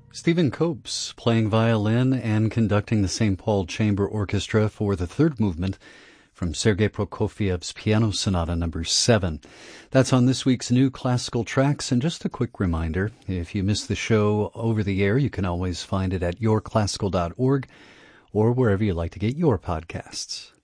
Stephen Copes playing violin and conducting the St. Paul Chamber Orchestra for the third movement from Sergei Prokofiev's Piano Sonata No. 7. That's on this week's New Classical Tracks, and just a quick reminder, if you missed the show over the air, you can always find it at yourclassical.org or wherever you like to get your podcasts.